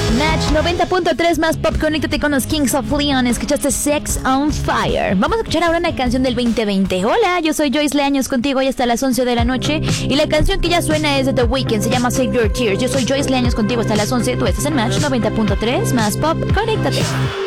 Match 90.3 más pop, conéctate con los Kings of Leon. Escuchaste Sex on Fire. Vamos a escuchar ahora una canción del 2020. Hola, yo soy Joyce Leaños, contigo hoy hasta las 11 de la noche. Y la canción que ya suena es de The Weeknd, se llama Save Your Tears. Yo soy Joyce Leaños, contigo hasta las 11. Tú estás en Match 90.3 más pop, conéctate.